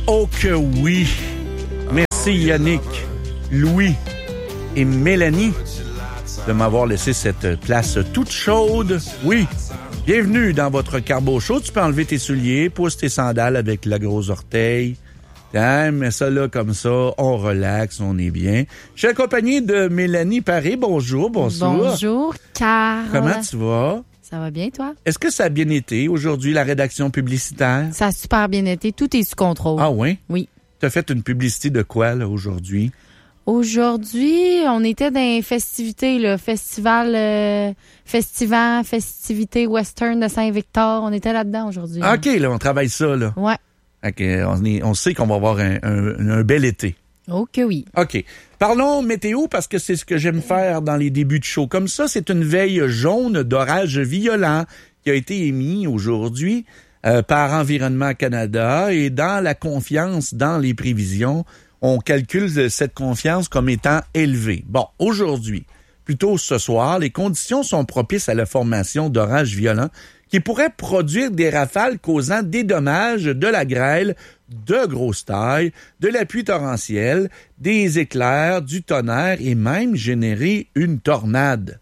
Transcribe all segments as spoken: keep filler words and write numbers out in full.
Oh que oui! Merci Yannick, Louis et Mélanie de m'avoir laissé cette place toute chaude. Oui, bienvenue dans votre carbo chaud. Tu peux enlever tes souliers, pousse tes sandales avec la grosse orteil. Tiens, mets ça là comme ça, on relaxe, on est bien. Je suis accompagné de Mélanie Paré. Bonjour, bonsoir. Bonjour, Carl. Comment tu vas? Ça va bien, toi? Est-ce que ça a bien été aujourd'hui, la rédaction publicitaire? Ça a super bien été. Tout est sous contrôle. Ah oui? Oui. Tu as fait une publicité de quoi, là, aujourd'hui? Aujourd'hui, on était dans les festivités, le festival, euh, festival, festivité western de Saint-Victor. On était là-dedans aujourd'hui. OK, là, on travaille ça, là. Ouais. OK, on, est, on sait qu'on va avoir un, un, un bel été. Oh que oui. OK. Parlons météo parce que c'est ce que j'aime faire dans les débuts de show. Comme ça, c'est une veille jaune d'orage violent qui a été émise aujourd'hui euh, par Environnement Canada et dans la confiance dans les prévisions, on calcule cette confiance comme étant élevée. Bon, aujourd'hui, plutôt ce soir, les conditions sont propices à la formation d'orages violents qui pourraient produire des rafales causant des dommages, de la grêle, de grosse taille, de la pluie torrentielle, des éclairs, du tonnerre et même générer une tornade.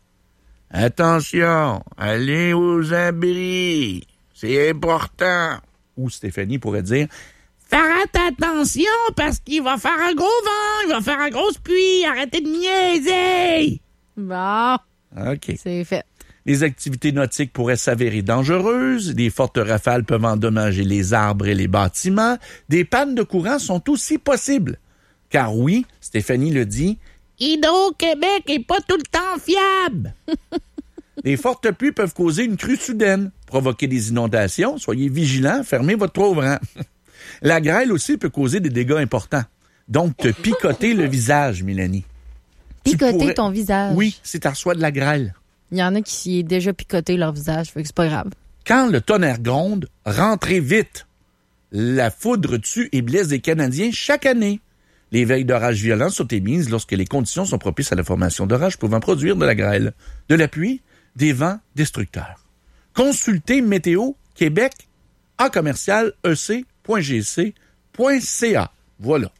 Attention, allez aux abris, c'est important. Ou Stéphanie pourrait dire, faites attention parce qu'il va faire un gros vent, il va faire une grosse pluie, arrêtez de niaiser. Bon. OK. C'est fait. Les activités nautiques pourraient s'avérer dangereuses, des fortes rafales peuvent endommager les arbres et les bâtiments, des pannes de courant sont aussi possibles. Car oui, Stéphanie le dit, Hydro-Québec est pas tout le temps fiable. Les fortes pluies peuvent causer une crue soudaine, provoquer des inondations, soyez vigilants, fermez votre ouvrant. La grêle aussi peut causer des dégâts importants. Donc, te picoter le visage, Mélanie. Picoter pourrais... ton visage? Oui, si tu reçois de la grêle. Il y en a qui s'y est déjà picoté leur visage, fait que c'est pas grave. Quand le tonnerre gronde, rentrez vite. La foudre tue et blesse des Canadiens chaque année. Les veilles d'orages violents sont émises lorsque les conditions sont propices à la formation d'orages pouvant produire de la grêle, de la pluie, des vents destructeurs. Consultez Météo Québec en commercial e c point g c point c a. Voilà.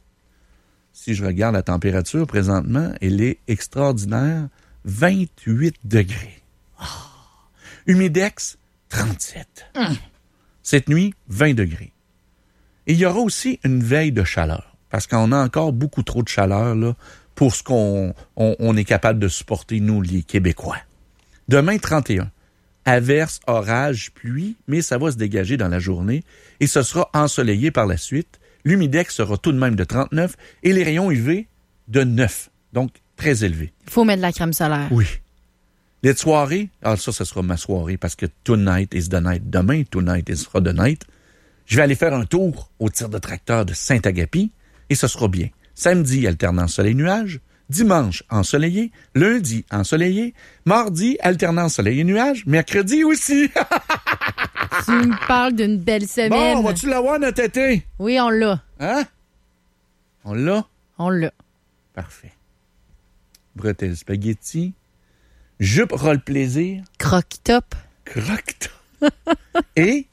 Si je regarde la température présentement, elle est extraordinaire. vingt-huit degrés. Oh. Humidex, trente-sept. Hum. Cette nuit, vingt degrés. Et il y aura aussi une veille de chaleur, parce qu'on a encore beaucoup trop de chaleur là, pour ce qu'on on, on est capable de supporter, nous, les Québécois. Demain, trente et un. Averse, orage, pluie, mais ça va se dégager dans la journée et ce sera ensoleillé par la suite. L'humidex sera tout de même de trente-neuf et les rayons U V de neuf. Donc, très élevé. Il faut mettre de la crème solaire. Oui. Les soirées, ah ça, ça sera ma soirée parce que tonight is the night. Demain, tonight is the night. Je vais aller faire un tour au tir de tracteur de Saint-Agapi et ce sera bien. Samedi, alternance soleil-nuage. Dimanche, ensoleillé. Lundi, ensoleillé. Mardi, alternance soleil-nuage. Mercredi aussi. Tu me parles d'une belle semaine. Bon, vas-tu l'avoir notre été? Oui, on l'a. Hein? On l'a? On l'a. Parfait. Bretelles spaghetti, jupe roll plaisir, croque-top, croque-top et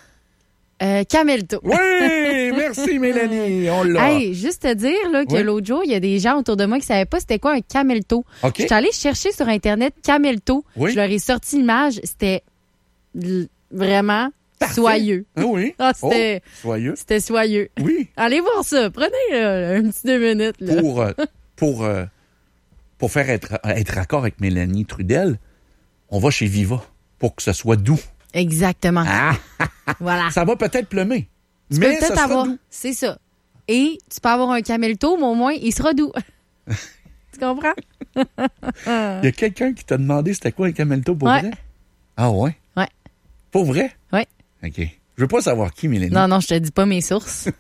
euh, camelto. Oui, merci Mélanie, on l'a. Hey, juste te dire là, que oui. L'autre jour, il y a des gens autour de moi qui ne savaient pas c'était quoi un camelto. Okay. Je suis allée chercher sur Internet camelto. Oui. Je leur ai sorti l'image. C'était l- vraiment Parfait. Soyeux. Ah oui. Ah, c'était, oh, soyeux. C'était soyeux. Oui. Allez voir ça. Prenez là, un petit deux minutes. Là. Pour, euh, pour, euh, pour faire être, être raccord avec Mélanie Trudel, on va chez Viva pour que ce soit doux. Exactement. Ah. Voilà. Ça va peut-être plumer. Tu mais peux peut-être ça avoir. Doux. C'est ça. Et tu peux avoir un camelto, mais au moins, il sera doux. Tu comprends? Il y a quelqu'un qui t'a demandé c'était quoi un camelto pour ouais. vrai? Ah ouais? Ouais. Pour vrai? Ouais. OK. Je veux pas savoir qui, Mélanie. Non, non, je te dis pas mes sources.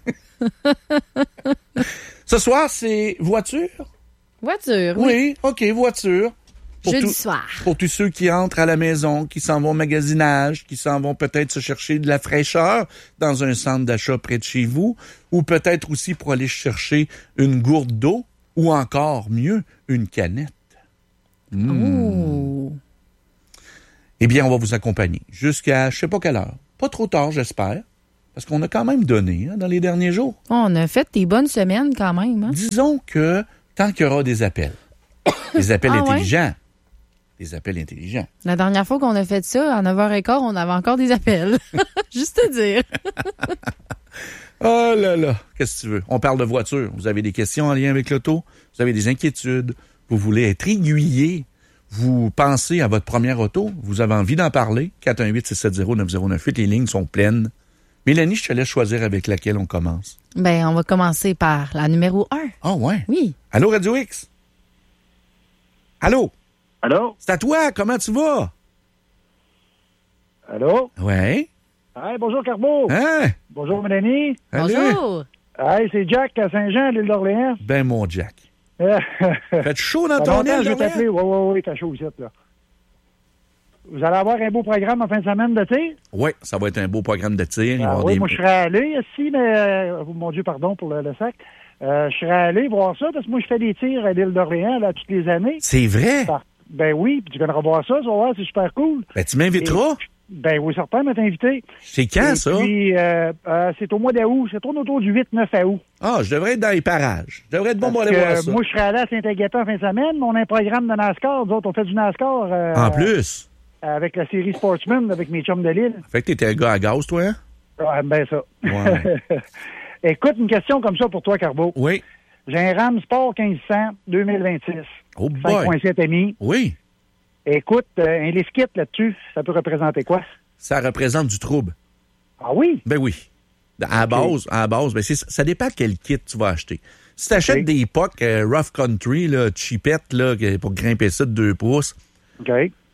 Ce soir, c'est voiture? Voiture, oui. Oui, OK, voiture. Pour Jeudi tout, soir. Pour tous ceux qui entrent à la maison, qui s'en vont au magasinage, qui s'en vont peut-être se chercher de la fraîcheur dans un centre d'achat près de chez vous, ou peut-être aussi pour aller chercher une gourde d'eau, ou encore mieux, une canette. Mmh. Oh. Eh bien, on va vous accompagner jusqu'à je sais pas quelle heure. Pas trop tard, j'espère. Parce qu'on a quand même donné hein, dans les derniers jours. On a fait des bonnes semaines quand même. Hein? Disons que tant qu'il y aura des appels, des appels ah, intelligents, ouais? des appels intelligents. La dernière fois qu'on a fait ça, à neuf heures quinze, on avait encore des appels. Juste te dire. Oh là là, qu'est-ce que tu veux? On parle de voiture. Vous avez des questions en lien avec l'auto? Vous avez des inquiétudes? Vous voulez être aiguillé? Vous pensez à votre première auto? Vous avez envie d'en parler? quatre un huit, six sept zéro, neuf zéro neuf huit, les lignes sont pleines. Mélanie, je te laisse choisir avec laquelle on commence. Ben, on va commencer par la numéro un. Ah ouais? Oui. Allô, Radio X? Allô? Allô? C'est à toi, comment tu vas? Allô? Ouais. Hey, bonjour, Carbo. Hein? Bonjour, Mélanie. Allô? Bonjour. Hey, c'est Jack à Saint-Jean, à l'île d'Orléans. Ben, mon Jack. Fait chaud dans Ça ton longtemps, île, je vais Orléans? t'appeler. Oui, oui, oui, t'as chaud ici, là. Vous allez avoir un beau programme en fin de semaine de tir? Oui, ça va être un beau programme de tir. Il va y Ah, avoir oui, des- moi, je serais allé ici, mais... euh, mon Dieu, pardon pour le, le sac. Euh, je serais allé voir ça, parce que moi, je fais des tirs à l'île d'Orléans, là, toutes les années. C'est vrai? Ah, Ben oui, puis tu viendras voir ça, tu vas voir, c'est super cool. Ben, tu m'inviteras? Et- Ben oui, certain, m'a invité. C'est quand, Et ça? Puis, euh, euh, c'est au mois d'août. C'est tourne autour du huit neuf août. Ah, je devrais être dans les parages. Je devrais être bon pour Parce aller que, voir euh, ça. moi, je serais allé à Saint-Agatha en fin de semaine, mais on a un programme de NASCAR. Nous autres, on fait du NASCAR. euh, En plus? Avec la série Sportsman, avec mes chums de l'île. Fait que t'étais un gars à gaz, toi, hein? Ah, ben ça. Ouais. Écoute, une question comme ça pour toi, Carbo. Oui. J'ai un Ram Sport quinze cents deux mille vingt-six. Oh boy. cinq virgule sept M I. Oui. Écoute, euh, un lift kit là-dessus, ça peut représenter quoi? Ça représente du trouble. Ah oui? Ben oui. À la base, à la base, ben c'est, ça dépend quel kit tu vas acheter. Si tu achètes Ok. des P O C euh, Rough Country, là, cheapette, là, que- pour grimper ça de deux pouces, OK.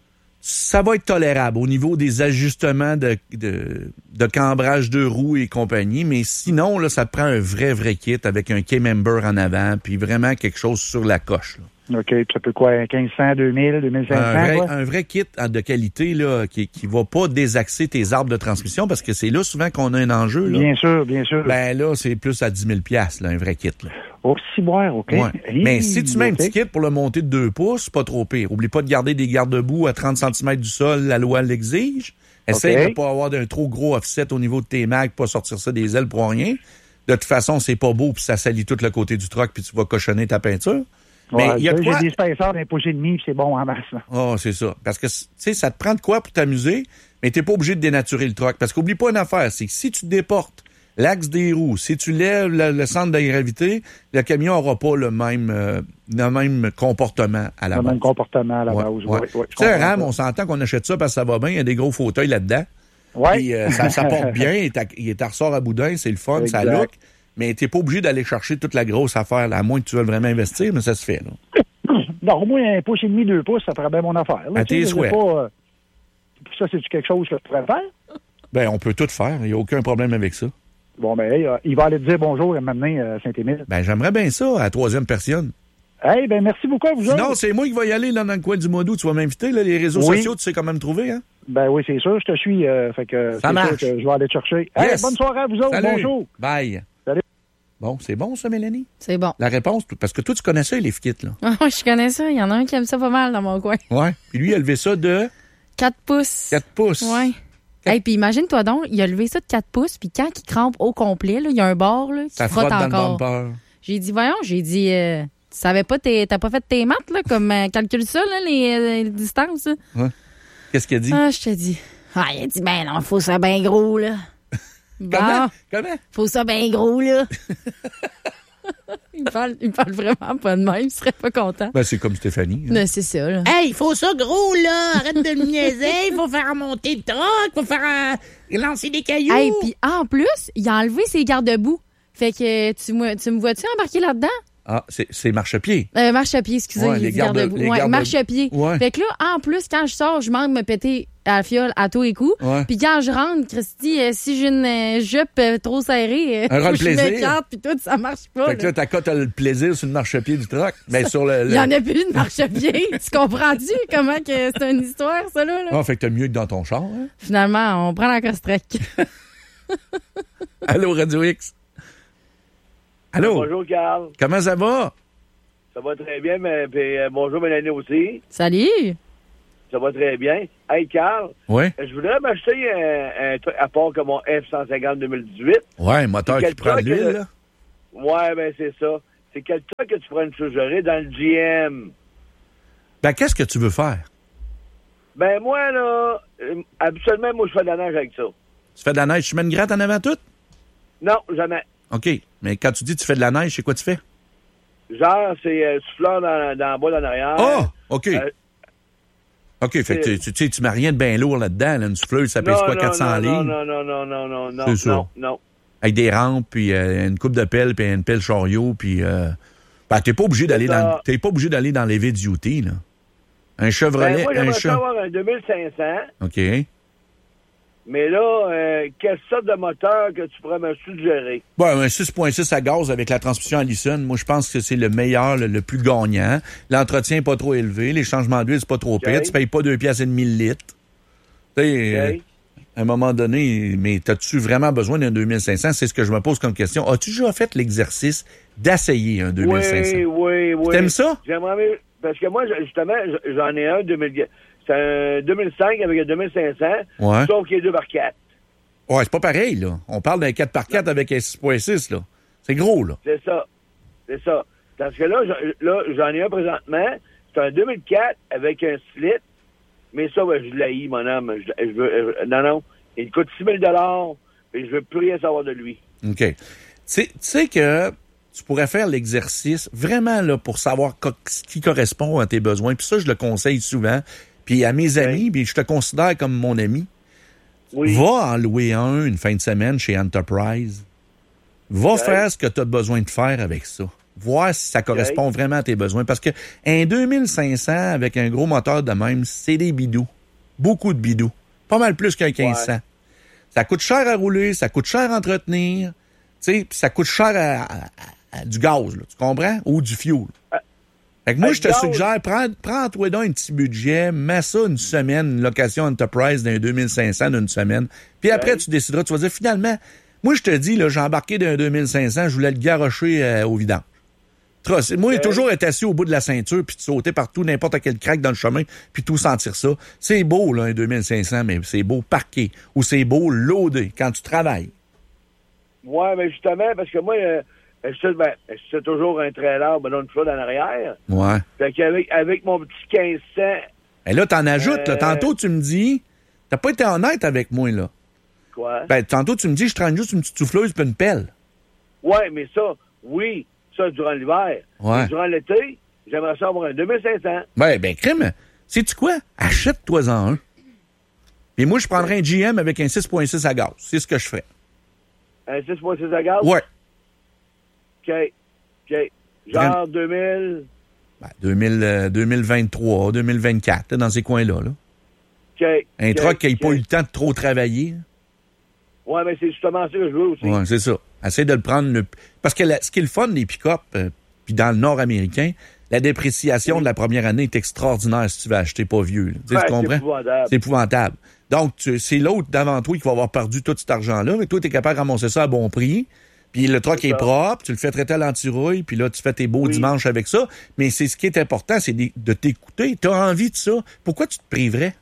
ça va être tolérable au niveau des ajustements de, de, de cambrage de roues et compagnie, mais sinon, là, ça te prend un vrai, vrai kit avec un K-Member en avant, puis vraiment quelque chose sur la coche. Là. OK, puis ça peut quoi? Un quinze cents, deux mille, deux mille cinq cents, Un vrai, quoi? un vrai kit de qualité là, qui ne va pas désaxer tes arbres de transmission, parce que c'est là souvent qu'on a un enjeu. Là. Bien sûr, bien sûr. Ben là, c'est plus à dix mille dollars, là, un vrai kit. Là. Au ciboire, OK. Ouais. Hi, Mais si tu mets un OK. petit kit pour le monter de deux pouces, c'est pas trop pire. Oublie pas de garder des garde-boue à trente centimètres du sol, la loi l'exige. Essaye OK. de ne pas avoir d'un trop gros offset au niveau de tes mags, pas sortir ça des ailes pour rien. De toute façon, c'est pas beau, puis ça salit tout le côté du truck, puis tu vas cochonner ta peinture. Mais Ouais, il y a de j'ai quoi... des spacers d'un pouce et demi, puis c'est bon en masse. Là. Oh, c'est ça. Parce que, tu sais, ça te prend de quoi pour t'amuser, mais t'es pas obligé de dénaturer le truck. Parce qu'oublie pas une affaire, c'est que si tu déportes l'axe des roues, si tu lèves le, le centre de gravité, le camion aura pas le même, euh, le même comportement à la Le base. même comportement à la Ouais, base. ouais. Ouais, ouais, je Tu sais, un comprends Ram, ça. on s'entend qu'on achète ça parce que ça va bien, il y a des gros fauteuils là-dedans. Ouais. Puis euh, ça, ça porte bien, il est à, il est à ressort à boudin, c'est le fun, ça Exact. look. Mais t'es pas obligé d'aller chercher toute la grosse affaire, là, à moins que tu veuilles vraiment investir, mais ça se fait, là. Non, au moins un pouce et demi, deux pouces, ça ferait bien mon affaire. Là, À tu sais, tes je sais souhaits. pas, euh, ça, c'est quelque chose que je pourrais faire? Ben, on peut tout faire, il n'y a aucun problème avec ça. Bon, ben, hey, euh, il va aller te dire bonjour et m'amener à Saint-Émile. Ben, j'aimerais bien ça, à la troisième personne. Hey, ben, merci beaucoup à vous Sinon, autres. c'est moi qui vais y aller là, dans le coin du mois d'août. Tu vas m'inviter, là, les réseaux Oui. sociaux, tu sais comment me trouver, hein? Ben oui, c'est sûr, je te suis. Euh, fait que Ça c'est sûr marche. que je vais aller te chercher. Hey, Yes. bonne soirée à vous autres. Salut. Bonjour. Bye. Salut. Bon, c'est bon, ça, Mélanie? C'est bon. La réponse, parce que toi, tu connais ça, les lift kits, là. Ah, je connais ça. Il y en a un qui aime ça pas mal dans mon coin. Ouais. Puis lui, il a levé ça de quatre pouces. quatre pouces. Ouais. Hey, puis imagine-toi donc, il a levé ça de quatre pouces, puis quand il crampe au complet, là, il y a un bord là, qui Ça frotte frotte dans encore. le bumper. J'ai dit, voyons, j'ai dit, euh, tu savais pas, tes, t'as pas fait tes maths, là, comme euh, calcule ça, là, les, euh, les distances. Là. Qu'est-ce qu'il a dit? Ah, je te dis. Ah, il a dit, ben non, faut ça bien gros, là. Comment? Bon, Comment? faut ça bien gros, là. il, parle, il parle vraiment pas de même, il serait pas content. Ben, c'est comme Stéphanie. hein. Mais c'est ça, là. Hey, il faut ça gros, là. Arrête de me niaiser. Il faut faire monter le truck. Il faut faire euh, lancer des cailloux. Hey, puis en plus, il a enlevé ses garde-boue. Fait que tu, me- tu me vois-tu embarquer là-dedans? Ah, c'est, c'est marche-pied. Euh, marche à pied, excusez, Ouais, j'ai les dit garde- garde-boue. les Ouais, garde- marche à pied. Ouais. Fait que là, en plus, quand je sors, je manque de me péter à la fiole à tous les coups. Ouais. Puis quand je rentre, Christy, euh, si j'ai une euh, jupe euh, trop serrée, euh, Un faut rôle que je plaisir. m'écarte, puis tout, ça marche pas. Fait que là. là, ta cote a le plaisir sur le marchepied du truck. Ben, sur le. Il le... y en a plus de marche à pied. Tu comprends-tu comment que c'est une histoire, ça, là? là? Ah, fait que t'as mieux que dans ton char, hein? Finalement, on prend la Costrec. Allô, Radio X? Allô? Bonjour, Carl. Comment ça va? Ça va très bien, mais puis, euh, bonjour, Mélanie aussi. Salut! Ça va très bien. Hey, Carl. Oui. Je voudrais m'acheter un, un truc à part que mon F cent cinquante deux mille dix-huit. Ouais, un moteur C'est qui prend de quel truc l'huile, que- là. Ouais, ben c'est ça. C'est quel truc que tu pourrais me suggérer dans le G M? Ben, qu'est-ce que tu veux faire? Ben moi, là, euh, habituellement, moi, je fais de la neige avec ça. Tu fais de la neige, tu mets une gratte en avant toute? Non, jamais. OK. Mais quand tu dis que tu fais de la neige, c'est quoi tu fais? Genre, c'est euh, souffleur dans, dans le bois, dans l'arrière. Ah! OK. Euh, OK, fait que tu, tu, tu sais, tu mets rien de bien lourd là-dedans. Là. Une souffleuse, ça pèse non, quoi, non, quatre cents non, livres? Non, non, non, non, non, non, C'est ça. non, non. Avec des rampes, puis euh, une coupe de pelle, puis une pelle chariot, puis... Euh, ben, t'es pas obligé d'aller ça. dans... T'es pas obligé d'aller dans les V-Duty, là. Un Chevrolet, Ben, moi, un j'aimerais Chevrolet... avoir un deux mille cinq cents, OK. mais là, euh, quelle sorte de moteur que tu pourrais me suggérer? Bon, un six virgule six à gaz avec la transmission Allison, moi, je pense que c'est le meilleur, le, le plus gagnant. L'entretien n'est pas trop élevé. Les changements d'huile, c'est pas trop OK. pire. Tu payes pas deux piastres et demi le litre. Tu sais, OK. euh, à un moment donné, mais as-tu vraiment besoin d'un deux mille cinq cents? C'est ce que je me pose comme question. As-tu déjà fait l'exercice d'essayer un deux mille cinq cents? Oui, oui, oui. T'aimes ça? J'aimerais mieux- parce que moi, justement, j'en ai un deux mille... C'est un deux mille cinq avec un deux mille cinq cents, Ouais. sauf qu'il est deux par quatre. Ouais, c'est pas pareil, là. On parle d'un quatre par quatre avec un six virgule six, là. C'est gros, là. C'est ça. C'est ça. Parce que là, je- là, j'en ai un présentement. C'est un deux mille quatre avec un slit. Mais ça, ben, je l'haïs, mon homme. Je, je veux, euh, non, non. Il coûte six mille dollars et je veux plus rien savoir de lui. OK. Tu sais- tu sais que tu pourrais faire l'exercice vraiment là pour savoir co- ce qui correspond à tes besoins. Puis ça, je le conseille souvent. Puis à mes amis, puis je te considère comme mon ami. Oui. Va en louer un une fin de semaine chez Enterprise. Va Okay. faire ce que tu as besoin de faire avec ça. Voir si ça correspond vraiment à tes besoins. Parce que un deux mille cinq cents avec un gros moteur de même, c'est des bidous. Beaucoup de bidous. Pas mal plus qu'un quinze cents. Ouais. Ça coûte cher à rouler, ça coûte cher à entretenir, tu sais, puis ça coûte cher à, à- à du gaz, là, tu comprends? Ou du fuel. Euh, Fait que moi, euh, je te gaz- suggère, prends, prends-toi donc un petit budget, mets ça une semaine, une location Enterprise d'un deux mille cinq cents d'une semaine, puis après, Ouais. tu décideras, tu vas dire, finalement, moi, je te dis, là, j'ai embarqué d'un deux mille cinq cents, je voulais le garrocher euh, au vidange. Trosse. Moi, j'ai Ouais. toujours été assis au bout de la ceinture, puis de sauter partout, n'importe quel crack dans le chemin, puis tout sentir ça. C'est beau, là, un deux mille cinq cents, mais c'est beau parqué, ou c'est beau loadé quand tu travailles. Ouais, mais justement, parce que moi, euh, je sais, ben, je sais toujours un trailer, ben, une flotte en arrière. Ouais. Fait qu'avec avec mon petit quinze cents, Et là, t'en ajoutes, là. Euh. Tantôt, tu me dis, t'as pas été honnête avec moi, là. quoi? Ben, tantôt, tu me dis, je traîne juste une petite souffleuse puis une pelle. Ouais, mais ça, oui, ça durant l'hiver. Ouais. Mais durant l'été, j'aimerais ça avoir un deux mille cinq cents. Ben, ben, crime, sais-tu quoi? Achète-toi-en un. Et moi, je prendrais un G M avec un six virgule six à gaz. C'est ce que je ferais. Un six virgule six à gaz? Ouais. OK. OK. Genre deux mille. Ben, deux mille, euh, deux mille vingt-trois, deux mille vingt-quatre, dans ces coins-là, là. OK. Un OK, truck qui n'ait OK. pas eu le temps de trop travailler. Ouais, mais c'est justement ça que je veux aussi. Ouais, c'est ça. Essaye de le prendre le... Parce que la- ce qui est le fun des pick-up, euh, puis dans le nord américain, la dépréciation de la première année est extraordinaire si tu vas acheter pas vieux. Là. Tu sais, Ouais, tu c'est comprends? épouvantable. C'est épouvantable. Donc, tu- c'est l'autre d'avant toi qui va avoir perdu tout cet argent-là, mais toi, tu es capable de ramasser ça à bon prix. Puis le truck C'est est ça. propre, tu le fais traiter à l'antirouille, puis là, tu fais tes beaux Oui. dimanches avec ça. Mais c'est ce qui est important, c'est de, de t'écouter. Tu as envie de ça. Pourquoi tu te priverais?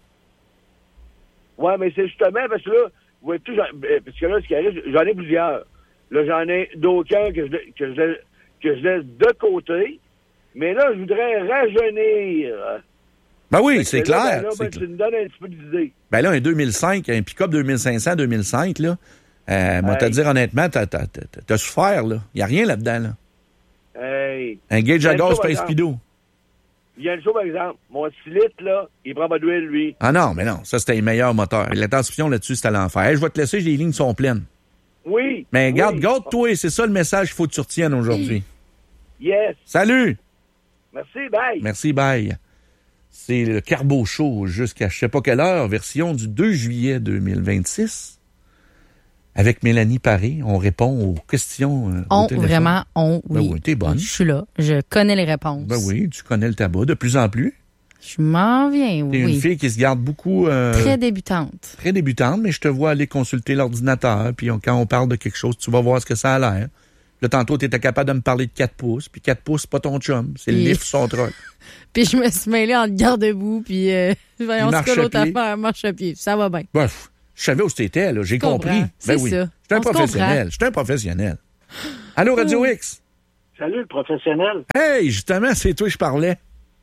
Ouais, mais c'est justement parce que là, vous voyez tout, j'en- euh, parce que là, ce qui arrive, j'en ai plusieurs. Là, j'en ai d'aucuns que je, que, je, que je laisse de côté, mais là, je voudrais rajeunir. Ben oui, Fait c'est que là, clair. ben là, c'est ben, clair. tu me donnes un petit peu d'idée. Ben là, un deux mille cinq, un pick-up deux mille cinq cents, deux mille cinq, là, euh, moi, te Hey. dire honnêtement, t'as, t'as, t'as, t'as souffert, là. Il n'y a rien là-dedans, là. Hey. Un gauge à Ben, gaz ça, par pas exemple. speedo. Il y a une chose, par exemple. Mon six litres, là, il prend pas d'huile, lui. Ah non, mais non, ça, c'était un meilleur moteur. La transmission là-dessus, c'était à l'enfer. Hey, je vais te laisser, les lignes sont pleines. Oui. Mais oui. garde, garde-toi, c'est ça le message qu'il faut que tu retiennes aujourd'hui. Yes. Salut! Merci, bye. Merci, bye. C'est le Carbo Show jusqu'à je sais pas quelle heure, version du deux juillet deux mille vingt-six. Avec Mélanie Paré, on répond aux questions. euh, au On, téléphone. vraiment, on, Ben oui. oui, t'es bonne. Je suis là. Je connais les réponses. Ben oui, tu connais le tabac de plus en plus. Je m'en viens, T'es oui. une fille qui se garde beaucoup... euh, Très débutante. très débutante, mais je te vois aller consulter l'ordinateur, puis on- quand on parle de quelque chose, tu vas voir ce que ça a l'air. Là, tantôt, tu étais capable de me parler de quatre pouces, puis quatre pouces, c'est pas ton chum, c'est le Puis- lift son truck. Puis je me suis mêlée entre garde-boue, puis euh, voyons marche ce que à l'autre pied. affaire, marche à pied. Ça va bien. Bref, je savais où c'était, là, j'ai comprends. compris. C'est Ben oui, ça. j'étais un On se professionnel, j'étais un professionnel. Allô, Radio X? Salut, le professionnel. Hey, justement, c'est toi que je parlais.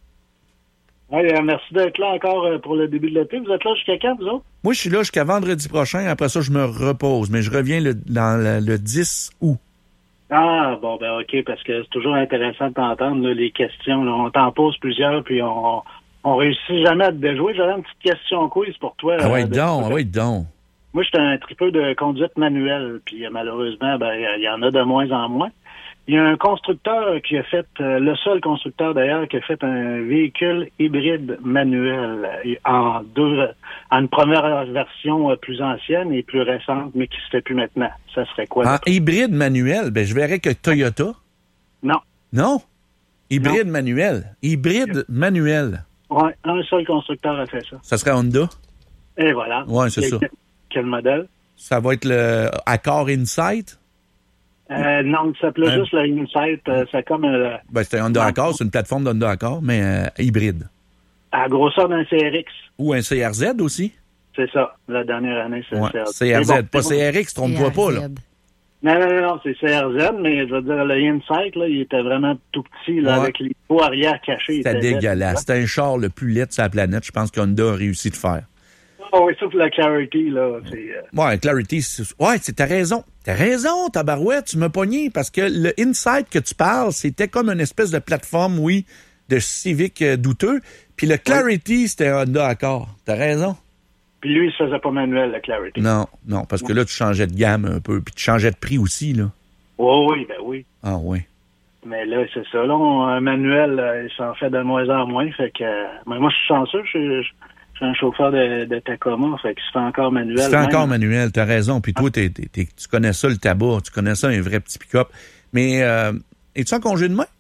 Oui, euh, merci d'être là encore euh, pour le début de l'été. Vous êtes là jusqu'à quand, vous autres? Moi, je suis là jusqu'à vendredi prochain. Après ça, je me repose. Mais je reviens le, dans le, le dix août. Ah, bon, ben OK, parce que c'est toujours intéressant de t'entendre, là, les questions. Là. On t'en pose plusieurs, puis on on réussit jamais à te déjouer. J'avais une petite question quiz pour toi. Ah ouais, euh, donc, de- ah ouais, donc. Moi, j'étais un tripeux de conduite manuelle, puis euh, malheureusement, ben il y en a de moins en moins. Il y a un constructeur qui a fait, euh, le seul constructeur d'ailleurs, qui a fait un véhicule hybride manuel euh, en deux, en une première version euh, plus ancienne et plus récente, mais qui se fait plus maintenant. Ça serait quoi? En le- hybride manuel, ben, je verrais que Toyota. Non. Non? Hybride manuel. Hybride manuel. Ouais, un seul constructeur a fait ça. Ça serait Honda. Et voilà. Ouais, c'est Et ça. Quel, quel modèle? Ça va être le Accord Insight. Euh, non, ça s'appelait Un- juste le Insight. Euh, c'est comme euh, Ben, c'est un Honda Non. Accord, c'est une plateforme d'Honda Accord, mais euh, hybride. à la grosseur d'un C R X. Ou un C R Z aussi. C'est ça. La dernière année, c'est Ouais, C R Z. C R Z, Mais bon, pas c'est bon. C R X, trompe-toi pas, là. Non, non, non, non, c'est C R Z, mais je veux dire, le Insight, là, il était vraiment tout petit, là, Ouais. avec les pots arrière cachés. il C'était était laid. dégueulasse. C'était un char le plus laid de sa planète. Je pense qu'Honda a réussi de faire. Ah oui, sauf la Clarity, là, c'est... euh, Ouais, Clarity, c'est- ouais, c'est- t'as raison. T'as raison, tabarouette, tu m'as pogné, parce que le Insight que tu parles, c'était comme une espèce de plateforme, oui, de Civic euh, douteux. Puis le Clarity, c'était un Honda Accord. T'as raison. Puis lui, il se faisait pas manuel, la Clarity. Non, non, parce que là, tu changeais de gamme un peu, puis tu changeais de prix aussi, là. Oh, oui, ben oui. Ah oui. Mais là, c'est ça. Là, on- un manuel, euh, il s'en fait de moins en moins. Fait que, euh, mais moi, je suis chanceux. Je suis, je suis un chauffeur de, de Tacoma. Fait que c'est encore manuel. C'est même. encore manuel, t'as raison. Puis toi, t'es, t'es- t'es- tu connais ça, le tabac. Tu connais ça, un vrai petit pick-up. Mais, euh, es-tu en congé demain?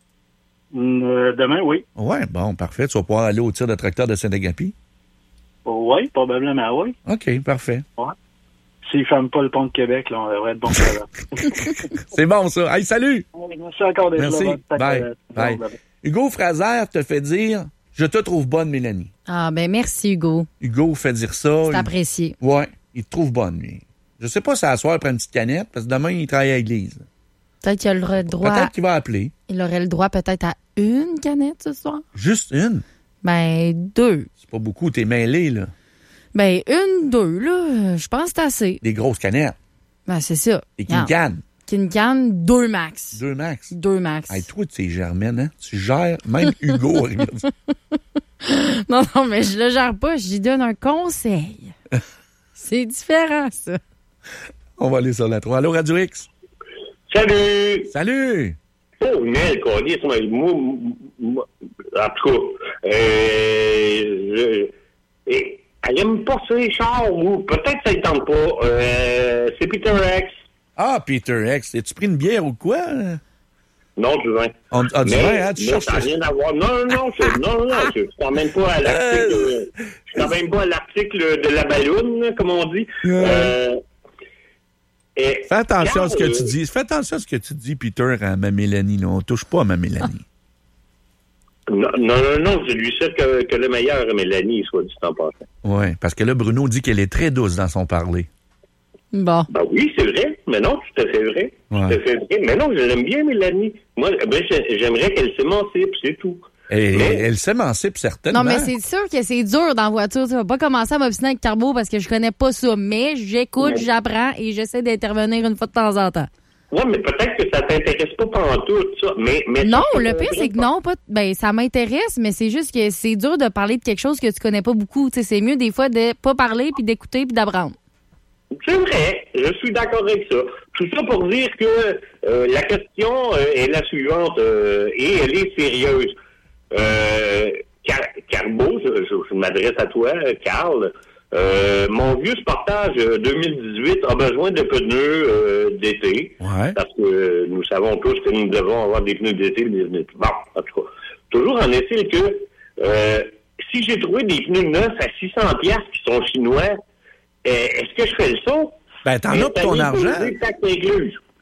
Mm, euh, demain, oui. Ouais, bon, parfait. Tu vas pouvoir aller au tir de tracteur de Saint-Agapi. Oui, probablement, oui. OK, parfait. S'ils ne ferment pas le pont de Québec, là, on devrait être bon pour ça. C'est bon, ça. Hey, salut! Merci encore d'être Merci. là. Bye. Euh, Bye. bon, Hugo Fraser te fait dire « Je te trouve bonne, Mélanie Ah, ben merci, Hugo. ». Hugo fait dire ça. C'est il- apprécié. Ouais, il te trouve bonne, lui. Je sais pas si à soir, il prend une petite canette, parce que demain, il travaille à l'église. Peut-être qu'il aurait le droit, Peut-être qu'il va appeler. il aurait le droit peut-être à une canette ce soir. Juste une. Ben, deux. C'est pas beaucoup, t'es mêlé, là. Ben, une, deux, là, je pense que c'est assez. Des grosses canettes. Ben, c'est ça. Des Regarde. cannes. Qu'une canne, deux max. Deux max. Deux max. Hey, toi, tu es germaine, hein? Tu gères, même Hugo, regarde ça. Non, non, mais je le gère pas, j'y donne un conseil. C'est différent, ça. On va aller sur la trois. Allô, Radio X? Salut! Salut! Oh, Nel, Cordis, moi, moi, moi, en tout cas, euh, je, et, elle aime pas ça, les chars, ou peut-être ça ne tente pas. Euh, c'est Peter X. Ah, Peter X, as-tu pris une bière ou quoi? Non, du vin. On, ah, du mais, vin, hein? Tu mais cherches... ça n'a rien à voir. Non, non, non, je, non, non, je suis quand même pas à l'article, Euh. je suis quand même pas à l'article de la balloune, comme on dit. Euh, et, Fais attention à ce que Carl, tu dis. Fais attention à ce que tu dis, Peter, à ma Mélanie. Là. On touche pas à ma Mélanie. Non, non, non, non, je lui souhaite que, que le meilleur, Mélanie, soit du temps passé. Oui, parce que là, Bruno dit qu'elle est très douce dans son parler. Bon. Ben oui, c'est vrai, mais non, tout à fait vrai. Ouais. Tout à fait vrai. Mais non, je l'aime bien, Mélanie. Moi, ben, j'ai- j'aimerais qu'elle s'émancipe, c'est tout. Et, Mais- elle s'émancipe certainement. Non, mais c'est sûr que c'est dur dans la voiture. Tu vas pas commencer à m'obstiner avec Carbo parce que je connais pas ça. Mais j'écoute, Mais- j'apprends et j'essaie d'intervenir une fois de temps en temps. Oui, mais peut-être que ça t'intéresse pas pantoute, ça. Mais, mais Non, ça, le ça pire, c'est que non, pas. Ben, ça m'intéresse, mais c'est juste que c'est dur de parler de quelque chose que tu connais pas beaucoup. Tu sais, c'est mieux des fois de pas parler puis d'écouter puis d'apprendre. C'est vrai, je suis d'accord avec ça. Tout ça pour dire que euh, la question euh, est la suivante, euh, et elle est sérieuse. Euh, Car- Carbo, je, je, je m'adresse à toi, Carl. Euh, mon vieux Sportage euh, deux mille dix-huit a besoin de pneus euh, d'été. Ouais. Parce que euh, nous savons tous que nous devons avoir des pneus d'été. Des pneus... Bon, en tout cas. Toujours en est-il que euh, si j'ai trouvé des pneus neufs à six cents dollars qui sont chinois, euh, est-ce que je fais le saut? Ben, t'en Mais as pour ça ton n'est pas argent. des taxes incluses.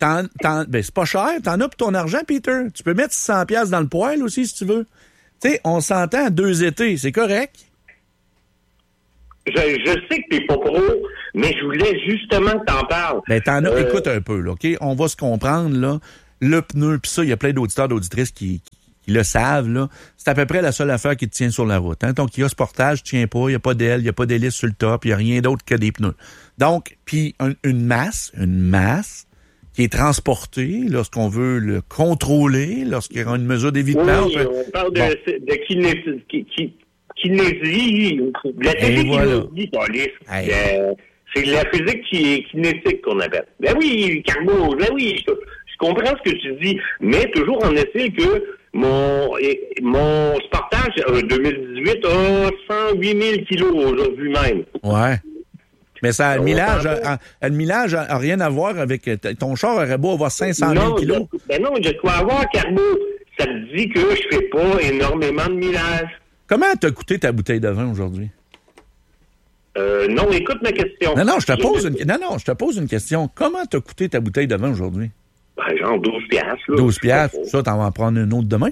t'en, t'en, ben, c'est pas cher. T'en as pour ton argent, Peter. Tu peux mettre six cents piastres dans le poêle aussi, si tu veux. Tu sais, on s'entend à deux étés. C'est correct. Je, je sais que t'es pas pro, mais je voulais justement que t'en parles. Ben, t'en as, Euh, écoute un peu, là, OK? On va se comprendre, là. Le pneu, puis ça, il y a plein d'auditeurs, d'auditrices qui, qui, qui le savent, là. C'est à peu près la seule affaire qui te tient sur la route. Hein? Ton Kia Sportage tient pas, il n'y a pas d'aile, il n'y a pas d'hélice sur le top, il n'y a rien d'autre que des pneus. Donc, puis un, une masse, une masse qui est transportée lorsqu'on veut le contrôler, lorsqu'il y aura une mesure d'évitement. Oui, on, peut... on parle de, bon. de kinésie, qui, qui, kinésie, la physique voilà. kinésie, Alice. Hey. Euh, c'est la physique qui est kinétique qu'on appelle. Ben oui, Carbo, ben oui, je, je comprends ce que tu dis, mais toujours en essai que mon mon Sportage euh, deux mille dix-huit a cent huit mille kilos aujourd'hui même. Ouais. Mais ça, le On millage, s'entend. a, a- le millage a, a rien à voir avec... Ton char aurait beau avoir cinq cent mille Non, kilos. je- ben non, je dois avoir, Carbo. Ça te dit que je fais pas énormément de millage. Comment t'as coûté ta bouteille de vin aujourd'hui? Euh, non, écoute ma question. Non, non, je te pose une, non, non, je te pose une question. Comment t'as coûté ta bouteille de vin aujourd'hui? Ben, genre douze piastres. là. douze piastres. Ça, t'en vas en prendre une autre demain?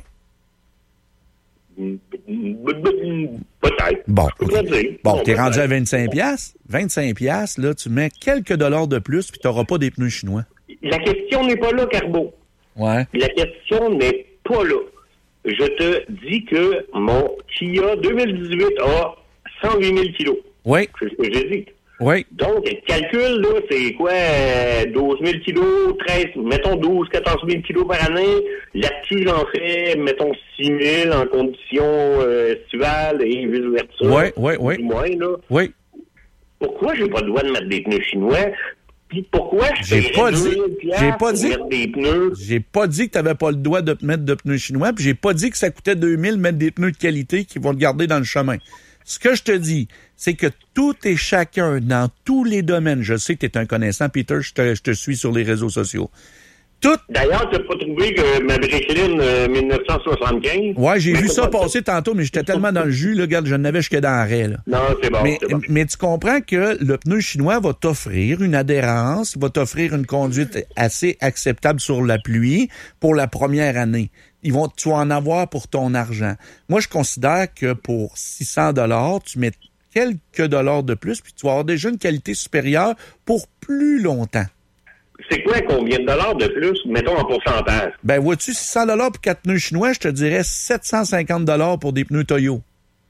Peut-être. Bon, Je OK. pourrais dire. Bon, Bon, t'es rendu à peut-être. vingt-cinq piastres. vingt-cinq piastres, là, tu mets quelques dollars de plus puis t'auras pas des pneus chinois. La question n'est pas là, Carbo. Ouais. La question n'est pas là. Je te dis que mon Kia deux mille dix-huit a cent huit mille kilos. Oui, C'est ce que j'ai dit. oui. Donc, le calcul, là, c'est quoi? euh, douze mille kilos, treize, mettons douze, quatorze mille kilos par année. Là-dessus, j'en fais, mettons six mille en conditions euh, estivales et vice-versa. Oui, oui, oui. Du moins, là. Oui. Pourquoi j'ai pas le droit de mettre des pneus chinois? Puis pourquoi je J'ai paierais pas dit- deux mille piastres j'ai pas pour dit- mettre des pneus? J'ai pas dit que t'avais pas le droit de te mettre de pneus chinois, puis j'ai pas dit que ça coûtait deux mille mettre des pneus de qualité qui vont te garder dans le chemin. Ce que je te dis, c'est que tout et chacun, dans tous les domaines, je sais que tu es un connaissant, Peter, je te, je te suis sur les réseaux sociaux. Tout, D'ailleurs, t'as pas trouvé que ma Breakline euh, dix-neuf cent soixante-quinze? ouais, j'ai Mais vu c'est ça pas- passer tantôt, mais j'étais tellement dans le jus, là, regarde, je n'avais jusqu'à dans l'arrêt, là. Non, c'est bon, Mais, c'est bon. mais tu comprends que le pneu chinois va t'offrir une adhérence, va t'offrir une conduite assez acceptable sur la pluie pour la première année. Ils vont, tu vas en avoir pour ton argent. Moi, je considère que pour six cents dollars, tu mets quelques dollars de plus, puis tu vas avoir déjà une qualité supérieure pour plus longtemps. C'est quoi combien de dollars de plus, mettons en pourcentage? Ben, vois-tu, six cents dollars pour quatre pneus chinois, je te dirais sept cent cinquante dollars pour des pneus Toyo.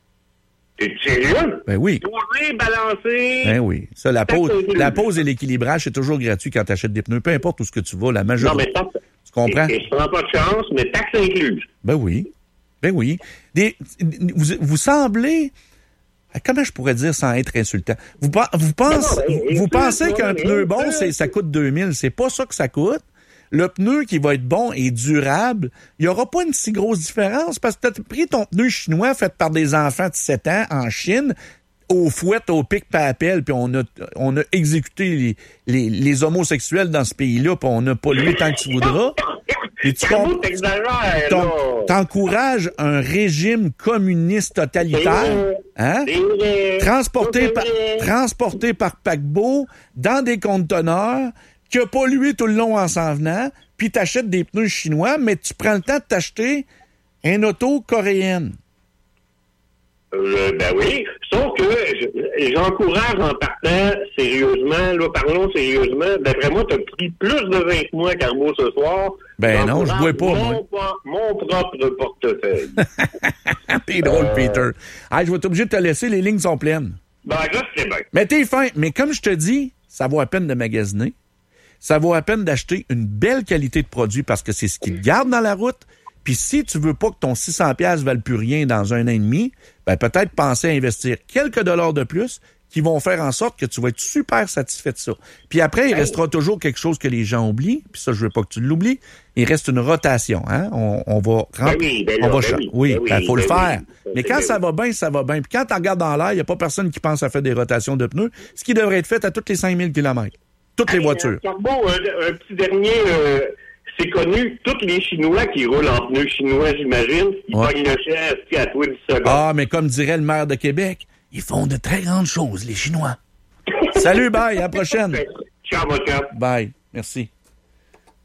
T'es sérieux? Ben oui. Posé, balancé. Ben oui. Ça, la pause, Taxe la pause et l'équilibrage, c'est toujours gratuit quand tu achètes des pneus, peu importe où ce que tu vas, la Non, majorité. mais taxe. Tu comprends? Et, et je prends pas de chance, mais taxe incluse. Ben oui. Ben oui. Des, vous, vous semblez... Comment je pourrais dire sans être insultant? Vous, pen- vous, pense- Non, non, mais- vous pensez mais- qu'un mais- pneu bon, mais- c'est, ça coûte deux mille. C'est pas ça que ça coûte. Le pneu qui va être bon et durable, il n'y aura pas une si grosse différence parce que tu as pris ton pneu chinois fait par des enfants de sept ans en Chine, au fouet, au pic papel, puis on a, on a exécuté les, les, les homosexuels dans ce pays-là, puis on a pollué tant que tu voudras. Et tu Carbo, comprends- t'exagères, T'en- là. T'encourages un régime communiste totalitaire, hein? C'est vrai. Transporté C'est par, vrai. transporté par paquebot dans des conteneurs, qui a pollué tout le long en s'en venant, puis t'achètes des pneus chinois, mais tu prends le temps de t'acheter une auto coréenne. Euh, ben oui, sauf que je- j'encourage en partant sérieusement, là, parlons sérieusement. D'après moi, tu as pris plus de vin que moi, Carbo, ce soir. Ben non, je bois J'encourage pas, mon, po- mon propre portefeuille. T'es drôle, Euh. Peter. Ah, je vais être obligé de te laisser, les lignes sont pleines. Ben là, c'est bien. Mais t'es fin. Mais comme je te dis, ça vaut à peine de magasiner. Ça vaut à peine d'acheter une belle qualité de produit parce que c'est ce qui te garde dans la route. Puis si tu veux pas que ton six cents piastres valent plus rien dans un an et demi, ben peut-être penser à investir quelques dollars de plus qui vont faire en sorte que tu vas être super satisfait de ça. Puis après, il restera toujours quelque chose que les gens oublient. Puis ça, je veux pas que tu l'oublies. Il reste une rotation. Hein? On, on va remplir. oui, ben on là, va ben cha- oui, oui, ben ben, oui, faut le ben faire. oui. Mais quand Ben ça oui. va bien, ça va bien. Puis quand tu regardes dans l'air, il n'y a pas personne qui pense à faire des rotations de pneus, ce qui devrait être fait à toutes les cinq mille kilomètres. Toutes les Hey, voitures. euh, Carbo, un, un petit dernier, euh, c'est connu, tous les Chinois qui roulent en pneus chinois, j'imagine, ils Ouais. pognent le chien à toi dix secondes. Ah, mais comme dirait le maire de Québec, ils font de très grandes choses, les Chinois. Salut, bye, à la prochaine. Ciao, mon chum. Bye, merci.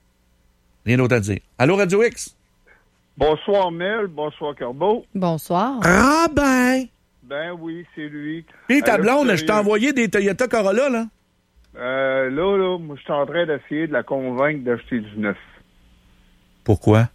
Rien d'autre à dire. Allô, Radio X? Bonsoir, Mel. Bonsoir, Corbeau. Bonsoir. Ah ben! Ben oui, c'est lui. Puis ta Euh, blonde, là, je t'ai envoyé des Toyota Corolla, là. Euh, là, là, moi, je suis en train d'essayer de la convaincre d'acheter du neuf. Pourquoi?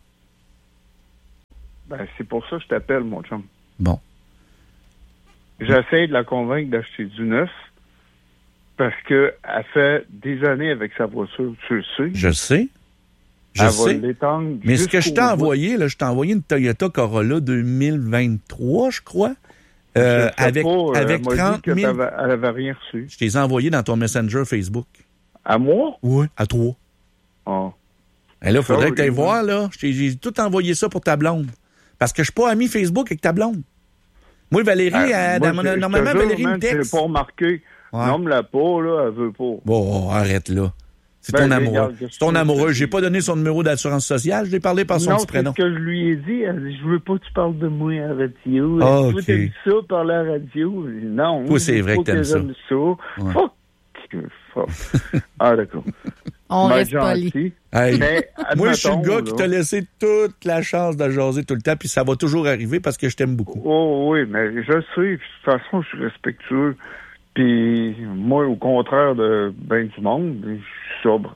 Ben, c'est pour ça que je t'appelle, mon chum. Bon. J'essaie de la convaincre d'acheter du neuf parce que elle fait des années avec sa voiture, tu le sais. Je sais. Je elle va sais. l'étendre Mais ce que je t'ai jusqu'au bout. envoyé, là, je t'ai envoyé une Toyota Corolla deux mille vingt-trois, je crois. Je Euh, sais avec pas, euh, avec elle m'a dit trente que mille. t'avais- elle avait rien reçu. Je t'ai les envoyé dans ton Messenger Facebook. À moi? Oui. À toi. Oh. Et là, il faudrait Ça, que tu ailles oui. voir, là. Je t'ai- J'ai tout envoyé ça pour ta blonde. Parce que je suis pas ami Facebook avec ta blonde. Moi, Valérie, Euh, elle- moi, dans- je- je te normalement, jure, Valérie me man, je l'ai texte. pas remarqué. Ouais. Nomme-la pas, là, elle veut pas. Bon, arrête, là. C'est Ben, ton regarde, amoureux. qu'est-ce C'est ton que tu amoureux. veux? J'ai pas donné son numéro d'assurance sociale. Je l'ai parlé par son non, petit c'est prénom. ce que je lui ai dit. Elle dit, je veux pas que tu parles de moi à la radio. Ah, Toi, ok. t'aimes ça, parler à la radio? J'ai dit, non. Toi, c'est je vrai dis que pas t'aimes ça. j'aime ça. Ouais. Fuck. que- fuck. Ah, d'accord. On Ben, reste poli. gentil. Hey, Mais, moi, je suis le admettons, gars là- qui t'a laissé toute la chance de jaser tout le temps, puis ça va toujours arriver parce que je t'aime beaucoup. Oh, oui, mais je sais. De toute façon, je suis respectueux. Puis, moi, au contraire de ben du monde, je suis sobre.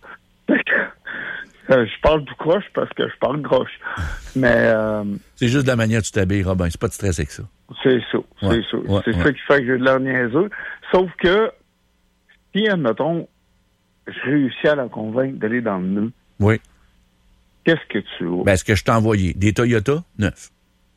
Euh, je parle tout croche parce que je parle croche. Mais euh, C'est juste de la manière dont tu t'habilles, Robin. C'est pas de stress avec ça. c'est ça. C'est Ouais, ça. ouais, c'est ouais. ça qui fait que j'ai de l'air niaiseux. Sauf que, si, admettons, je réussis à la convaincre d'aller dans le nœud, Oui. qu'est-ce que tu as? Ben, ce que je t'ai envoyé, des Toyota neufs.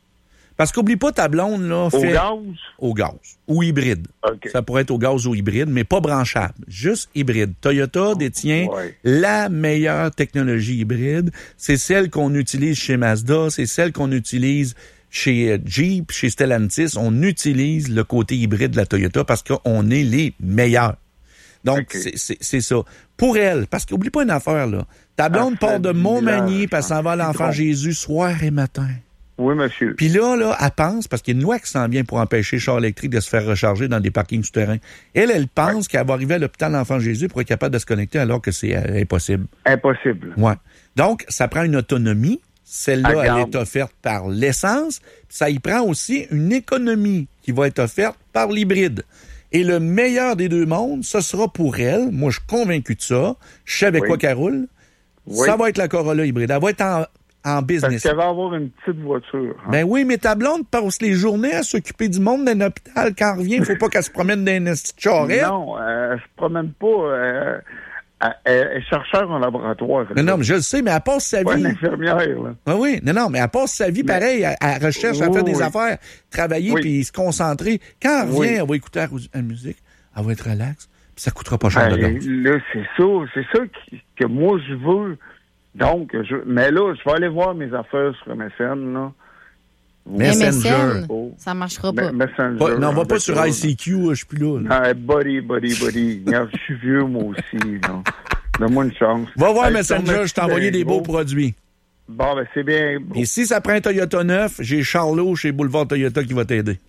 Parce qu'oublie pas, ta blonde, là, Au fait... gaz? Au gaz. Ou hybride. OK. Ça pourrait être au gaz ou hybride, mais pas branchable. Juste hybride. Toyota détient Ouais. la meilleure technologie hybride. C'est celle qu'on utilise chez Mazda, c'est celle qu'on utilise chez euh, Jeep, chez Stellantis. On utilise le côté hybride de la Toyota parce qu'on est les meilleurs. Donc, OK. c'est- c'est c'est ça. Pour elle, parce qu'oublie pas une affaire, là. Ta blonde Elle part fait de du Montmagny, village puis elle s'en va à en l'Enfant citron. Jésus soir et matin. Oui, monsieur. Puis là, là, elle pense, parce qu'il y a une loi qui s'en vient pour empêcher les chars électriques de se faire recharger dans des parkings souterrains. Elle, elle pense qu'elle va arriver à l'hôpital L'Enfant Jésus pour être capable de se connecter alors que c'est euh, impossible. Impossible. Ouais. Donc, ça prend une autonomie. Celle-là, À elle garde. est offerte par l'essence. Ça y prend aussi une économie qui va être offerte par l'hybride. Et le meilleur des deux mondes, ce sera pour elle. Moi, je suis convaincu de ça. Je sais avec Oui. quoi qu'elle roule. Oui. Ça va être la Corolla hybride. Elle va être en, en Parce business. qu'elle va avoir une petite voiture. hein. Ben oui, mais ta blonde passe les journées à s'occuper du monde d'un hôpital. Quand elle revient, il faut pas qu'elle se promène dans une petite charrette. Non, euh, elle se promène pas. Euh, elle, elle est chercheur en laboratoire. Non, non, mais je le sais, mais elle passe sa Pas vie. une infirmière, là. Ah oui, non, non, mais elle passe sa vie pareil. Elle, elle recherche à Oui, faire des oui. affaires, travailler Oui. puis se concentrer. Quand elle revient, Oui. elle va écouter la, la musique, elle va être relax, puis ça coûtera pas cher de Ben, gaz. là, c'est ça. C'est ça qui- que moi, je veux. Donc, je, mais là, je vais aller voir mes affaires sur M S N, là. Messenger. M S N, Oh. ça marchera pas. Me- Messenger. Pas- non, va pas avec sur ça, I C Q, je suis plus là. là. là. Ah, buddy, buddy, buddy. Regarde, je suis vieux, moi aussi, là. Donne-moi une chance. Va voir Hey, Messenger, je t'ai envoyé des beaux beau. produits. Bon, ben, c'est bien. beau. Et si ça prend un Toyota neuf, j'ai Charlot chez Boulevard Toyota qui va t'aider.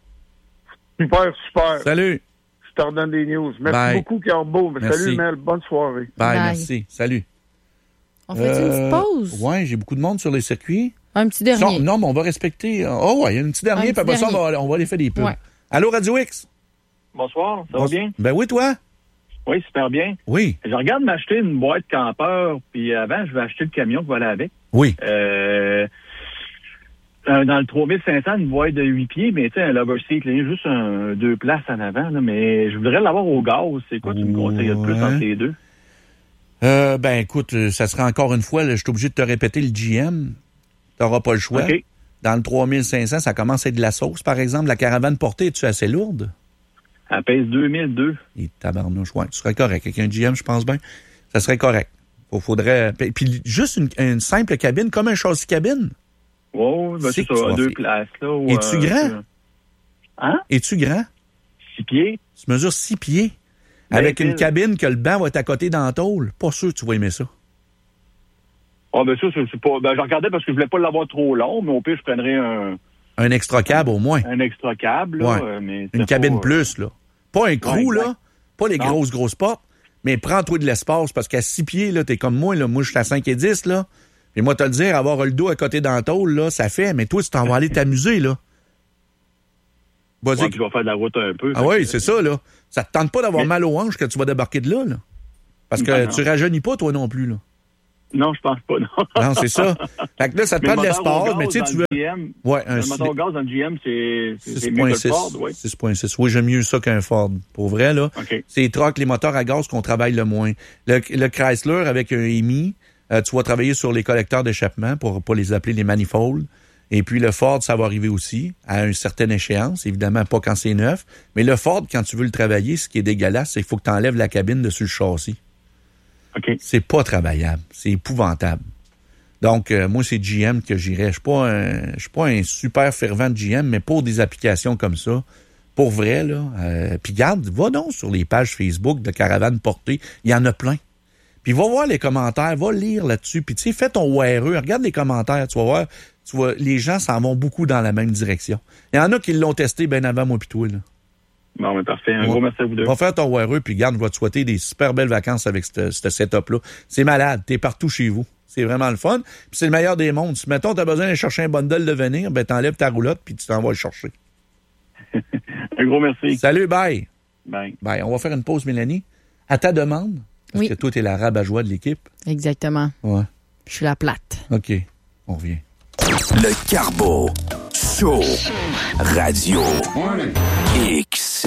Super, super. Salut. Je te redonne des news. Merci Bye. beaucoup, Carbo. Merci. Salut, Mel. Bonne soirée. Bye, Bye. merci. Salut. On fait une petite pause? Oui, j'ai beaucoup de monde sur les circuits. Un petit dernier. Non, non, mais on va respecter. Oh, ouais, un petit dernier, Un puis après petit ça, on dernier. va, on va aller faire des pubs. Ouais. Allô, Radio X? Bonsoir, ça Bon- va bien? Ben oui, toi? Oui, super bien. Oui. Je regarde m'acheter une boîte campeur, puis avant, je vais acheter le camion qui va aller avec. Oui. Euh, euh, dans le trois mille cinq cents, une boîte de huit pieds, mais tu sais, un lover seat, là, juste un, deux places en avant, là, mais je voudrais l'avoir au gaz. C'est quoi tu me conseilles de plus Ouais. entre les deux? Euh, ben écoute, euh, ça sera encore une fois, là, je suis obligé de te répéter le G M. T'auras pas le choix. OK. Dans le trois mille cinq cents, ça commence à être de la sauce, par exemple. La caravane portée, es-tu assez lourde? Elle pèse deux mille deux. Et tabarnouche, ouais, tu serais correct. Avec un G M, je pense bien, ça serait correct. Il faudrait... Puis, puis juste une, une simple cabine, comme un châssis cabine. Wow, ben C'est c'est que tu vas ça, deux faire. places, là. ou, Es-tu euh, grand? sur- Hein? Es-tu grand? Six pieds? Tu mesures six pieds. Ben, Avec une pile. cabine que le banc va être à côté dans la tôle. Pas sûr que tu vas aimer ça. Ah, ben ça, c'est c'est pas... Ben, je regardais parce que je voulais pas l'avoir trop long, mais au pire, je prendrais un, Un extra cab au moins. un extra câble, là. Ouais. euh, mais Une c'est cabine pas, euh, plus, là. Pas un crew, Ouais, là. exact. Pas les Non. grosses, grosses portes. mais prends-toi de l'espace parce qu'à six pieds, là, t'es comme moi, là. Moi, je suis à cinq et dix, là. Puis moi, te le dire, avoir le dos à côté dans la tôle, là, ça fait, mais toi, tu t'en vas aller t'amuser, là. Vas-y. Ouais, puis je vais faire de la route un peu. Ah oui, que... c'est ça, là. Ça te tente pas d'avoir mais... mal aux hanches quand tu vas débarquer de là, là. Parce que ben tu rajeunis pas, toi non plus, là. Non, je pense pas, non. Non, c'est ça. Fait que là, ça te prend de l'espace, mais tu sais, tu veux... G M, ouais, un le moteur gaz dans le G M, c'est, c'est, c'est mieux que le Ford, oui. six virgule six. Oui, j'aime mieux ça qu'un Ford. Pour vrai, là. Okay. C'est les trucks, les moteurs à gaz qu'on travaille le moins. Le, le Chrysler, avec un Hemi, euh, tu vas travailler sur les collecteurs d'échappement pour pas les appeler les manifolds. Et puis le Ford, ça va arriver aussi à une certaine échéance. Évidemment, pas quand c'est neuf. Mais le Ford, quand tu veux le travailler, ce qui est dégueulasse, c'est qu'il faut que tu enlèves la cabine dessus le châssis. OK. C'est pas travaillable. C'est épouvantable. Donc, euh, moi, c'est G M que j'irais. Je suis pas un, je suis pas un super fervent de G M, mais pour des applications comme ça, pour vrai, là. Euh, puis garde, va donc sur les pages Facebook de Caravane Portée. Il y en a plein. Puis va voir les commentaires, va lire là-dessus. Puis tu sais, fais ton O R E, regarde les commentaires. Tu vas voir, tu vois, les gens s'en vont beaucoup dans la même direction. Il y en a qui l'ont testé bien avant moi pis toi, là. Bon, mais parfait. Un va, gros merci à vous deux. Va faire ton O R E, puis garde, va te souhaiter des super belles vacances avec ce setup-là. C'est malade. T'es partout chez vous. C'est vraiment le fun. Puis c'est le meilleur des mondes. Si, mettons, t'as besoin d'aller chercher un bundle de venir, ben t'enlèves ta roulotte, puis tu t'en vas le chercher. Un gros merci. Salut, bye. Bye. Bye. On va faire une pause, Mélanie. À ta demande, parce oui. que toi, t'es la rabat-joie de l'équipe. Exactement. Ouais. Je suis la plate. OK. On revient. Le Carbo Show Radio X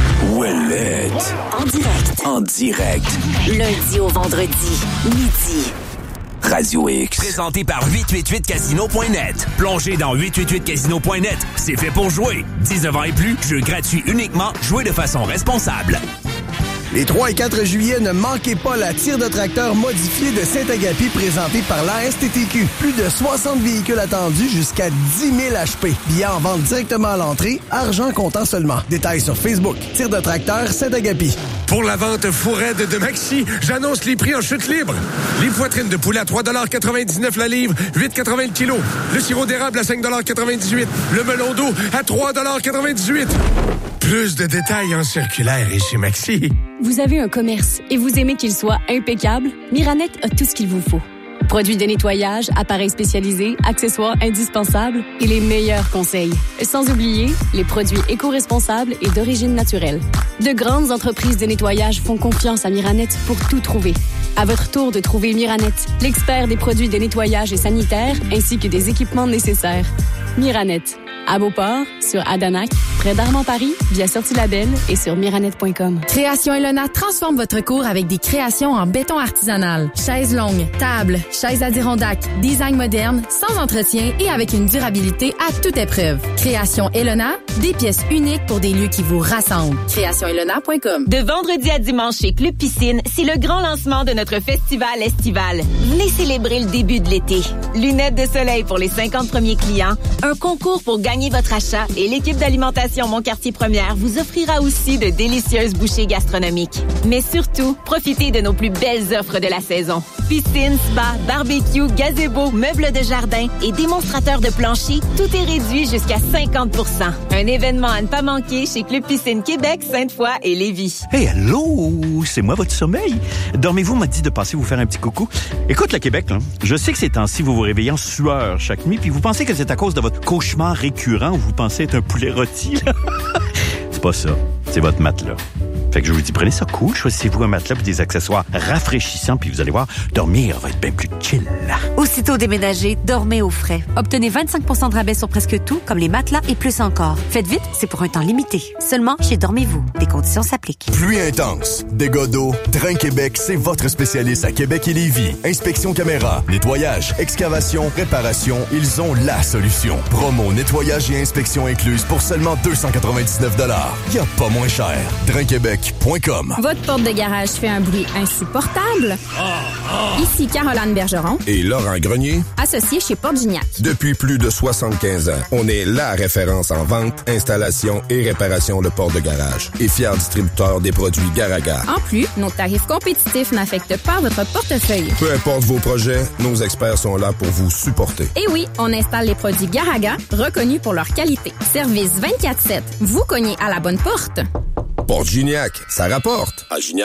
Ouellet. En direct. En direct. Lundi au vendredi, midi. Radio X. Présenté par huit cent quatre-vingt-huit casino point net. Plongez dans huit cent quatre-vingt-huit casino point net. C'est fait pour jouer. dix-neuf ans et plus, jeu gratuit uniquement. Jouez de façon responsable. Les trois et quatre juillet, ne manquez pas la tire de tracteur modifiée de Saint-Agapi présentée par l'A S T T Q. Plus de soixante véhicules attendus jusqu'à dix mille H P. Billets en vente directement à l'entrée, argent comptant seulement. Détails sur Facebook. Tire de tracteur Saint-Agapi. Pour la vente fourraide de Maxi, j'annonce les prix en chute libre. Les poitrines de poulet à trois quatre-vingt-dix-neuf la livre, huit quatre-vingts le kilo. Le sirop d'érable à cinq quatre-vingt-dix-huit. Le melon d'eau à trois quatre-vingt-dix-huit. Plus de détails en circulaire et chez Maxi. Vous avez un commerce et vous aimez qu'il soit impeccable? Miranet a tout ce qu'il vous faut. Produits de nettoyage, appareils spécialisés, accessoires indispensables et les meilleurs conseils. Sans oublier les produits éco-responsables et d'origine naturelle. De grandes entreprises de nettoyage font confiance à Miranet pour tout trouver. À votre tour de trouver Miranet, l'expert des produits de nettoyage et sanitaire ainsi que des équipements nécessaires. Miranet. À Beauport, sur Adanac, près d'Armand-Paris, via Sortie Label et sur miranet point com. Création Elona transforme votre cour avec des créations en béton artisanal. Chaises longues, tables, chaises Adirondack, design moderne, sans entretien et avec une durabilité à toute épreuve. Création Elona, des pièces uniques pour des lieux qui vous rassemblent. création elona point com. De vendredi à dimanche chez Club Piscine, c'est le grand lancement de notre festival estival. Venez célébrer le début de l'été. Lunettes de soleil pour les cinquante premiers clients, un concours pour gagner votre achat et l'équipe d'alimentation Mon Quartier Première vous offrira aussi de délicieuses bouchées gastronomiques. Mais surtout, profitez de nos plus belles offres de la saison. Piscine, spa, barbecue, gazebo, meubles de jardin et démonstrateurs de plancher, tout est réduit jusqu'à cinquante pour cent. Un événement à ne pas manquer chez Club Piscine Québec, Sainte-Foy et Lévis. Hey, allô, c'est moi votre sommeil. Dormez-vous m'a dit de passer vous faire un petit coucou. Écoute le Québec, là, je sais que ces temps-ci vous vous réveillez en sueur chaque nuit puis vous pensez que c'est à cause de votre cauchemar récurrent où vous pensez être un poulet rôti. Là. C'est pas ça, c'est votre matelas. Fait que je vous dis, prenez ça cool, choisissez-vous un matelas et des accessoires rafraîchissants, puis vous allez voir, dormir va être bien plus chill. Aussitôt déménagé, dormez au frais. Obtenez vingt-cinq pour cent de rabais sur presque tout, comme les matelas et plus encore. Faites vite, c'est pour un temps limité. Seulement chez Dormez-vous. Des conditions s'appliquent. Pluie intense, dégâts d'eau, Drain Québec, c'est votre spécialiste à Québec et Lévis. Inspection caméra, nettoyage, excavation, réparation, ils ont la solution. Promo, nettoyage et inspection incluse pour seulement deux cent quatre-vingt-dix-neuf dollars. Y a pas moins cher. Drain Québec. Votre porte de garage fait un bruit insupportable? Oh, oh. Ici Caroline Bergeron et Laurent Grenier, associés chez Porte Gignac. Depuis plus de soixante-quinze ans, on est la référence en vente, installation et réparation de portes de garage et fier distributeur des produits Garaga. En plus, nos tarifs compétitifs n'affectent pas votre portefeuille. Peu importe vos projets, nos experts sont là pour vous supporter. Et oui, on installe les produits Garaga, reconnus pour leur qualité. Service vingt-quatre sept. Vous cognez à la bonne porte. Porte Gignac, ça rapporte. À Gignac.